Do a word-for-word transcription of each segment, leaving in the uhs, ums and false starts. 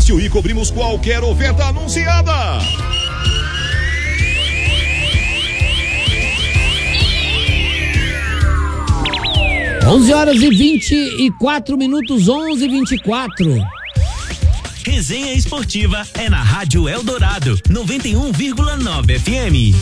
fácil e cobrimos qualquer oferta anunciada. onze horas e vinte e quatro minutos, onze e vinte e quatro. Resenha Esportiva é na Rádio Eldorado, noventa e um vírgula nove F M.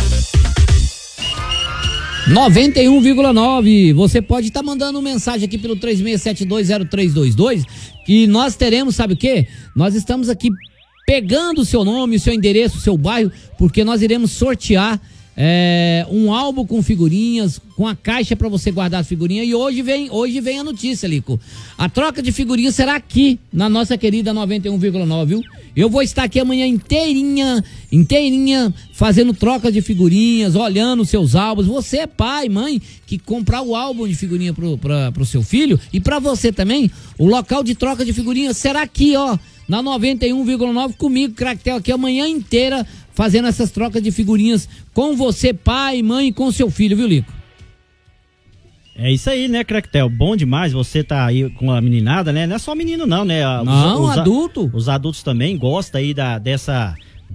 noventa e um vírgula nove. Você pode estar tá mandando mensagem aqui pelo três seis sete dois zero três dois dois, que nós teremos, sabe o quê? Nós estamos aqui pegando o seu nome, o seu endereço, o seu bairro, porque nós iremos sortear É, um álbum com figurinhas, com a caixa para você guardar as figurinhas. E hoje vem, hoje vem a notícia, Lico. A troca de figurinhas será aqui na nossa querida noventa e um vírgula nove, viu? Eu vou estar aqui amanhã inteirinha, inteirinha, fazendo troca de figurinhas, olhando os seus álbuns. Você é pai, mãe, que comprar o álbum de figurinha pro, pra, pro seu filho, e para você também, o local de troca de figurinhas será aqui, ó, na noventa e um vírgula nove, comigo, Cractel, aqui a manhã inteira, fazendo essas trocas de figurinhas com você, pai, mãe, com seu filho, viu, Lico? É isso aí, né, Cractel? Bom demais você tá aí com a meninada, né? Não é só menino não, né? Os, não, os, adulto. Os adultos também gostam aí da, dessa...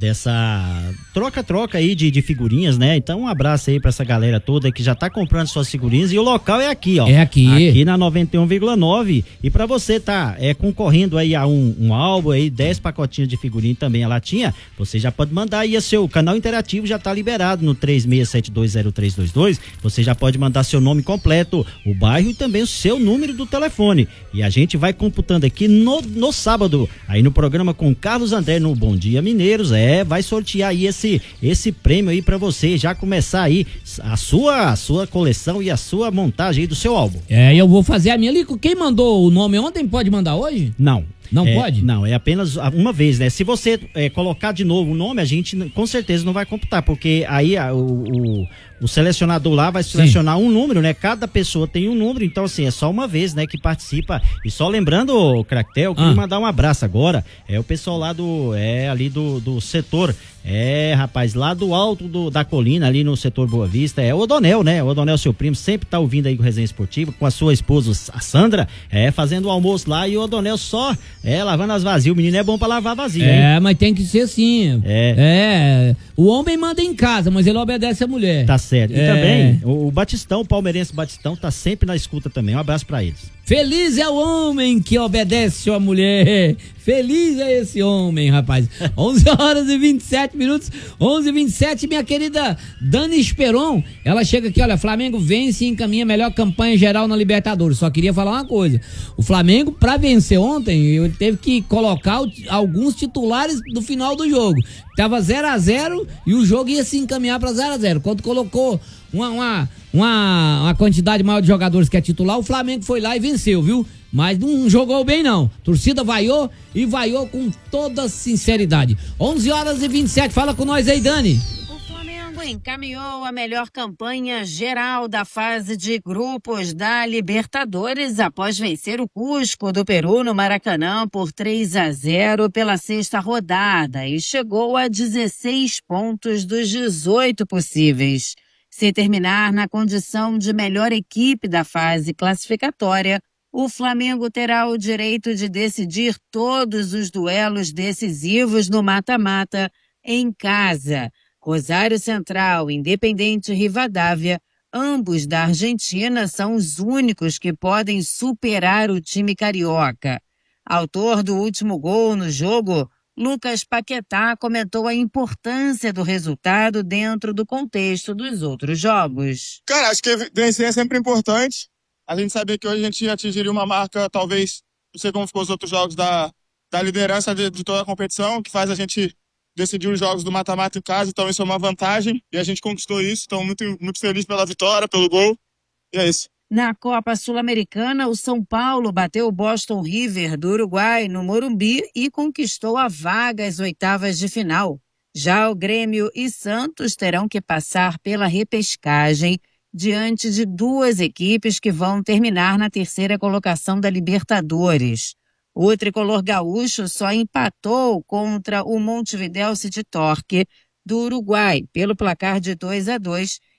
dessa troca-troca aí de, de figurinhas, né? Então um abraço aí pra essa galera toda que já tá comprando suas figurinhas, e o local é aqui, ó. É aqui. Aqui na noventa e um vírgula nove, e pra você tá é, concorrendo aí a um, um álbum aí, dez pacotinhos de figurinha também, a latinha, você já pode mandar aí, o seu canal interativo já tá liberado no três seis sete dois zero três dois dois, você já pode mandar seu nome completo, o bairro e também o seu número do telefone, e a gente vai computando aqui no, no sábado, aí no programa com Carlos André no Bom Dia Mineiros, é É, vai sortear aí esse, esse prêmio aí pra você já começar aí a sua, a sua coleção e a sua montagem aí do seu álbum. É, eu vou fazer a minha. Lico, quem mandou o nome ontem pode mandar hoje? Não. Não é, pode? Não, é apenas uma vez, né? Se você é, colocar de novo o nome, a gente com certeza não vai computar, porque aí a, o, o, o selecionador lá vai selecionar Sim. um número, né? Cada pessoa tem um número, então assim, é só uma vez, né, que participa. E só lembrando, Cractel, eu queria ah. mandar um abraço agora, é o pessoal lá do, é ali do, do setor, é, rapaz, lá do alto do, da colina, ali no setor Boa Vista, é o Odonel, né? O Odonel, seu primo, sempre tá ouvindo aí o Resenha Esportiva, com a sua esposa, a Sandra, é, fazendo o almoço lá, e o Odonel só, é, lavando as vazias. O menino é bom pra lavar vazio, hein? É, mas tem que ser assim. É. É, o homem manda em casa, mas ele obedece a mulher. Tá certo. E é. também, o, o Batistão, o palmeirense Batistão, tá sempre na escuta também. Um abraço pra eles. Feliz é o homem que obedece a mulher. Feliz é esse homem, rapaz. onze horas e vinte e sete minutos. onze e vinte e sete, minha querida Dani Esperon. Ela chega aqui, olha, Flamengo vence e encaminha a melhor campanha geral na Libertadores. Só queria falar uma coisa. O Flamengo, pra vencer ontem, ele teve que colocar o, alguns titulares do final do jogo. Tava zero a zero e o jogo ia se encaminhar pra zero a zero. Quando colocou uma, uma, uma, uma quantidade maior de jogadores que é titular, o Flamengo foi lá e venceu, viu? Mas não jogou bem, não. A torcida vaiou e vaiou com toda sinceridade. onze horas e vinte e sete, fala com nós aí, Dani. O Flamengo encaminhou a melhor campanha geral da fase de grupos da Libertadores após vencer o Cusco do Peru no Maracanã por três a zero pela sexta rodada e chegou a dezesseis pontos dos dezoito possíveis. Se terminar na condição de melhor equipe da fase classificatória, o Flamengo terá o direito de decidir todos os duelos decisivos no mata-mata em casa. Rosário Central, Independente e Rivadavia, ambos da Argentina, são os únicos que podem superar o time carioca. Autor do último gol no jogo, Lucas Paquetá comentou a importância do resultado dentro do contexto dos outros jogos. Cara, acho que vencer é sempre importante. A gente sabia que hoje a gente atingiria uma marca, talvez, não sei como ficou os outros jogos, da, da liderança de, de toda a competição, que faz a gente decidir os jogos do mata-mata em casa, então isso é uma vantagem, e a gente conquistou isso, então muito, muito feliz pela vitória, pelo gol, e é isso. Na Copa Sul-Americana, o São Paulo bateu o Boston River do Uruguai no Morumbi e conquistou a vaga às oitavas de final. Já o Grêmio e Santos terão que passar pela repescagem diante de duas equipes que vão terminar na terceira colocação da Libertadores. O tricolor gaúcho só empatou contra o Montevideo City Torque do Uruguai pelo placar de dois a dois